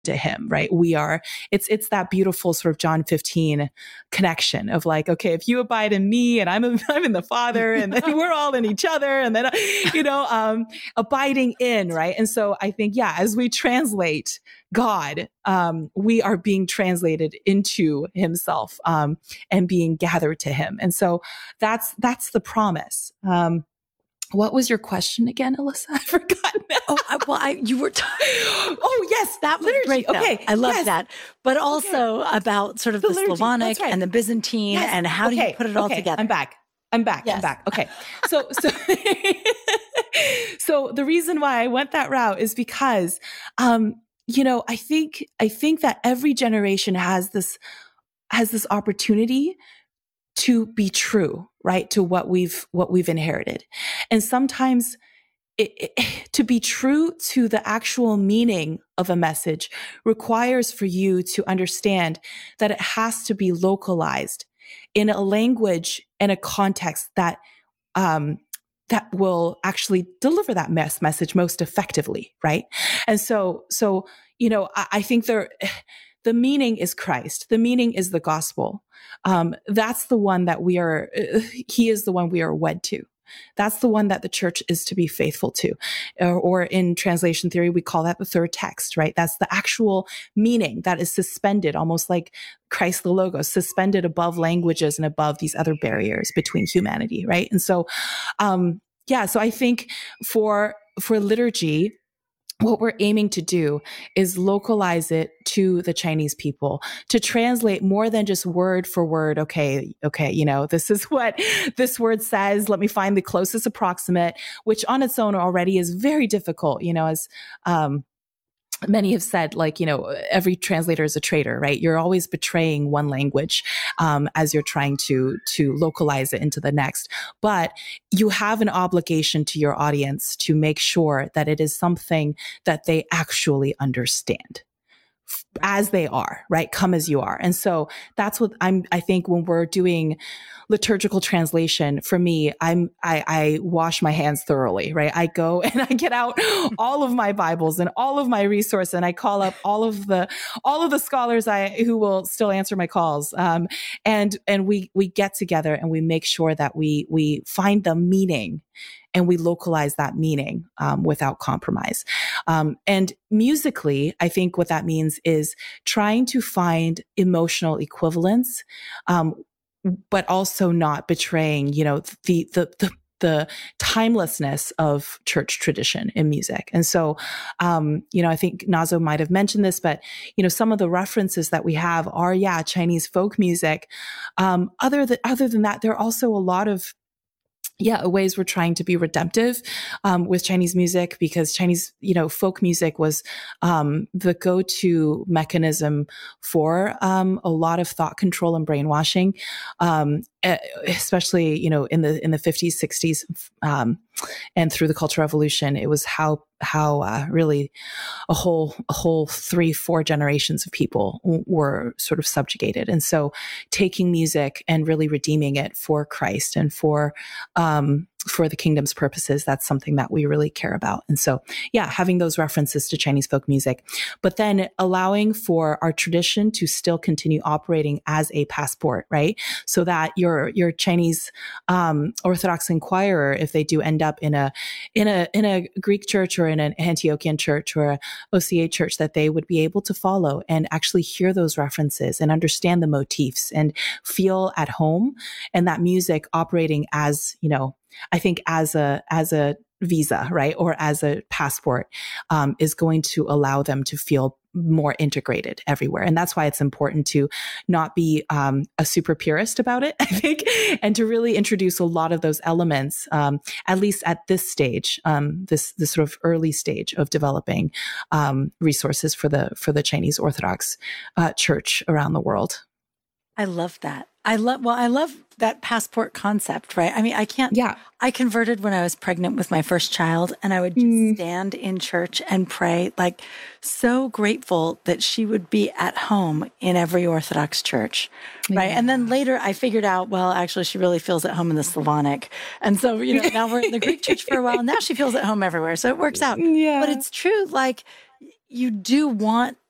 to him, right? It's that beautiful sort of John 15 connection of like, okay, if you abide in me and I'm in the Father and then we're all in each other and then, abiding in, right? And so I think, as we translate God, we are being translated into himself, and being gathered to him. And so that's the promise. What was your question again, Alyssa? I forgot now. You were oh, yes. That was great. Okay. I love that. But also about sort of the Slavonic and the Byzantine and how do you put it all together? I'm back. Okay. So so the reason why I went that route is because, I think that every generation has this opportunity to be true, right? To what we've inherited. And sometimes to be true to the actual meaning of a message requires for you to understand that it has to be localized in a language and a context that will actually deliver that message most effectively, right? And so I think the meaning is Christ. The meaning is the gospel. That's the one that he is the one we are wed to. That's the one that the church is to be faithful to. Or in translation theory, we call that the third text, right? That's the actual meaning that is suspended, almost like Christ the Logos, suspended above languages and above these other barriers between humanity, right? And so, so I think for liturgy, what we're aiming to do is localize it to the Chinese people, to translate more than just word for word. Okay, this is what this word says. Let me find the closest approximate, which on its own already is very difficult, as many have said, every translator is a traitor, right? You're always betraying one language as you're trying to localize it into the next. But you have an obligation to your audience to make sure that it is something that they actually understand as they are, right? Come as you are. And so that's what I think when we're doing liturgical translation, for me, I wash my hands thoroughly, right? I go and I get out all of my Bibles and all of my resources, and I call up all of the scholars who will still answer my calls. And we get together and we make sure that we find the meaning and we localize that meaning without compromise. And musically, I think what that means is trying to find emotional equivalence, but also not betraying, the timelessness of church tradition in music. And so, I think Nazo might have mentioned this, but, some of the references that we have are, Chinese folk music. Other than that, there are also a lot of ways we're trying to be redemptive with Chinese music, because Chinese, folk music was the go-to mechanism for a lot of thought control and brainwashing, especially in the 50s, 60s, and through the Cultural Revolution. It was how really a whole 3-4 generations of people were sort of subjugated. And so taking music and really redeeming it for Christ and for the kingdom's purposes, that's something that we really care about. And so, having those references to Chinese folk music, but then allowing for our tradition to still continue operating as a passport, right? So that your Chinese Orthodox inquirer, if they do end up in a Greek church or in an Antiochian church or a OCA church, that they would be able to follow and actually hear those references and understand the motifs and feel at home, and that music operating as, I think as a visa, right? Or as a passport, is going to allow them to feel more integrated everywhere. And that's why it's important to not be a super purist about it, I think, and to really introduce a lot of those elements, at least at this stage, this sort of early stage of developing resources for the Chinese Orthodox Church around the world. I love that. I love that passport concept, right? I mean, I converted when I was pregnant with my first child, and I would just stand in church and pray, like so grateful that she would be at home in every Orthodox church, right? And then later I figured out, well, actually she really feels at home in the Slavonic. And so, now we're in the Greek church for a while, and now she feels at home everywhere. So it works out. Yeah. But it's true, like, you do want